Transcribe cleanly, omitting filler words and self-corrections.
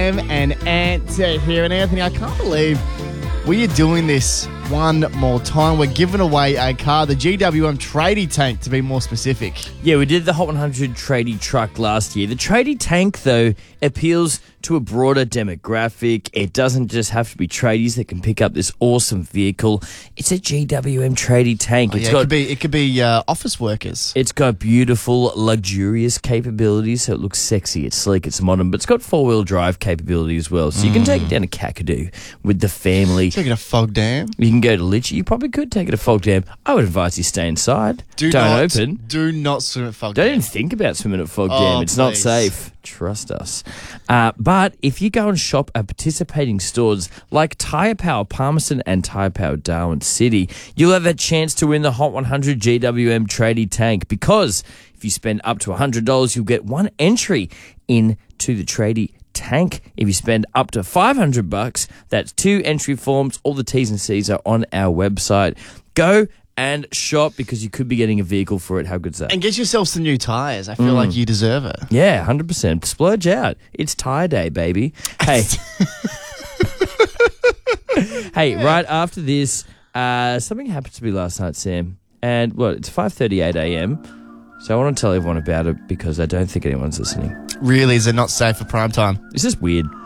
Sam and Ant here. And Anthony, I can't believe we are doing this one more time. We're giving away a car, the GWM Tradie Tank, to be more specific. Yeah, we did the Hot 100 Tradie truck last year. The Tradie Tank, though, appeals to a broader demographic. It doesn't just have to be tradies that can pick up this awesome vehicle. It's a GWM Tradie Tank. It could be office workers. It's got beautiful, luxurious capabilities, so it looks sexy, it's sleek, it's modern, but it's got four-wheel drive capability as well. So you can take it down to Kakadu with the family. Take it to Fog Dam. You can go to Litchi. You probably could take it to Fog Dam. I would advise you stay inside. Don't open. Do not swim at Fog Dam. Don't even think about swimming at Fog Dam. It's not safe. Trust us. But if you go and shop at participating stores like Tyre Power Palmerston and Tyre Power Darwin City, you'll have a chance to win the Hot 100 GWM Tradie Tank, because if you spend up to $100, you'll get one entry into the Tradie Tank. If you spend up to $500, that's 2 entry forms. All the T's and C's are on our website. Go and shop, because you could be getting a vehicle for it. How good's that? And get yourself some new tyres. I feel like you deserve it. Yeah, 100%. Splurge out. It's tyre day, baby. Hey. Hey, right after this, something happened to me last night, Sam. And, it's 5:38 a.m., so I want to tell everyone about it because I don't think anyone's listening. Really? Is it not safe for prime time? It's just weird.